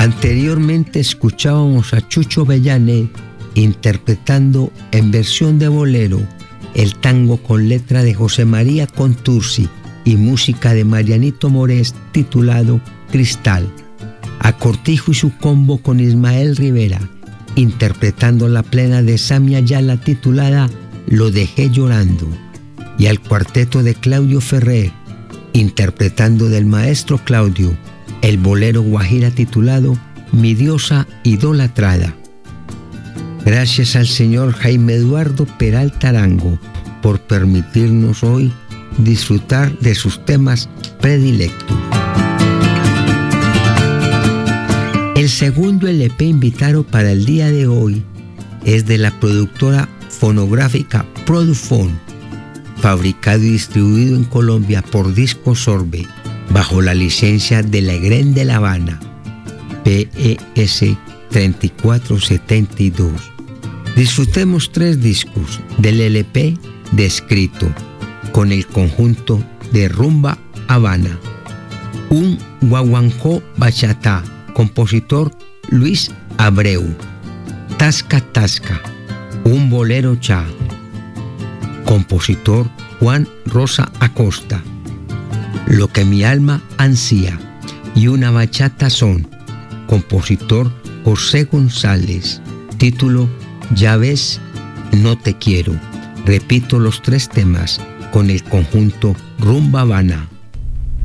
Anteriormente escuchábamos a Chucho Bellanet interpretando en versión de bolero el tango con letra de José María Contursi y música de Marianito Morés titulado Cristal. A Cortijo y su combo con Ismael Rivera interpretando la plena de Sammy Ayala titulada Lo dejé llorando. Y al cuarteto de Claudio Ferrer interpretando del maestro Claudio el bolero guajira titulado Mi diosa idolatrada. Gracias al señor Jaime Eduardo Peralta Arango por permitirnos hoy disfrutar de sus temas predilectos. El segundo LP invitado para el día de hoy es de la productora fonográfica Produfon, fabricado y distribuido en Colombia por Discos Sorbe, bajo la licencia de La Egren de La Habana, PES 3472. Disfrutemos 3 discos del LP descrito con el conjunto de Rumba Habana. Un guaguancó bachatá, compositor Luis Abreu. Tasca Tasca, un bolero cha, compositor Juan Rosa Acosta. Lo que mi alma ansía, y una bachata son, compositor José González. Título Ya ves, no te quiero. Repito los 3 temas con el conjunto Rumba Habana.